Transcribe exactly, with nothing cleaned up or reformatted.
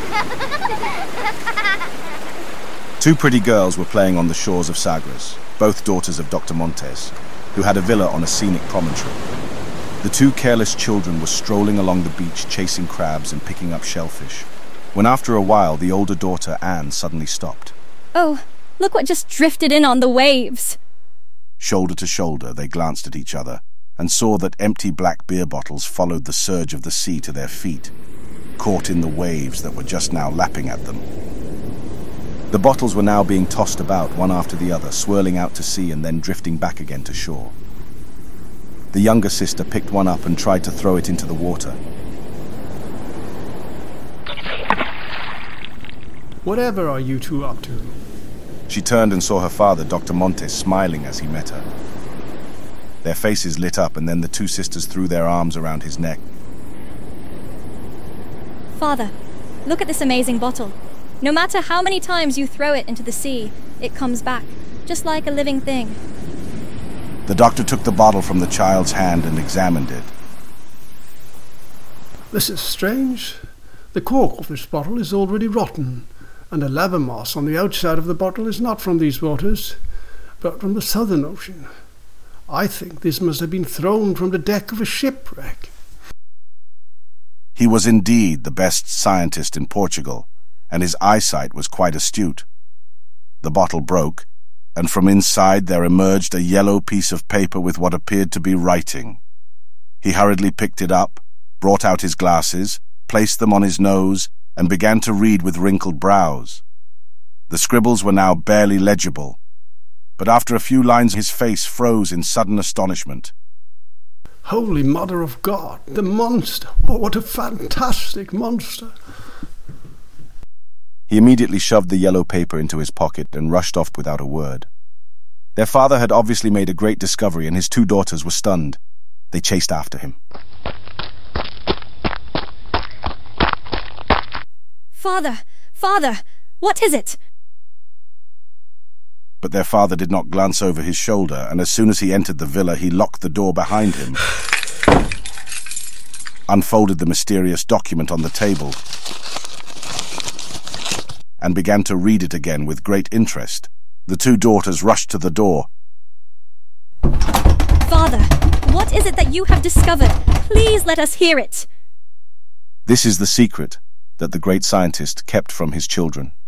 Two pretty girls were playing on the shores of Sagres, both daughters of Doctor Montes, who had a villa on a scenic promontory. The two careless children were strolling along the beach chasing crabs and picking up shellfish, when after a while the older daughter, Anne, suddenly stopped. Oh, look what just drifted in on the waves! Shoulder to shoulder they glanced at each other and saw that empty black beer bottles followed the surge of the sea to their feet, caught in the waves that were just now lapping at them. The bottles were now being tossed about one after the other, swirling out to sea and then drifting back again to shore. The younger sister picked one up and tried to throw it into the water. Whatever are you two up to? She turned and saw her father, Doctor Montes, smiling as he met her. Their faces lit up, and then the two sisters threw their arms around his neck. Father, look at this amazing bottle. No matter how many times you throw it into the sea, it comes back, just like a living thing. The doctor took the bottle from the child's hand and examined it. This is strange. The cork of this bottle is already rotten, and the lava moss on the outside of the bottle is not from these waters, but from the Southern Ocean. I think this must have been thrown from the deck of a shipwreck. He was indeed the best scientist in Portugal, and his eyesight was quite astute. The bottle broke, and from inside there emerged a yellow piece of paper with what appeared to be writing. He hurriedly picked it up, brought out his glasses, placed them on his nose, and began to read with wrinkled brows. The scribbles were now barely legible, but after a few lines his face froze in sudden astonishment. Holy Mother of God, the monster! Oh, what a fantastic monster! He immediately shoved the yellow paper into his pocket and rushed off without a word. Their father had obviously made a great discovery, and his two daughters were stunned. They chased after him. Father! Father! What is it? But their father did not glance over his shoulder, and as soon as he entered the villa, he locked the door behind him, unfolded the mysterious document on the table, and began to read it again with great interest. The two daughters rushed to the door. Father, what is it that you have discovered? Please let us hear it. This is the secret that the great scientist kept from his children.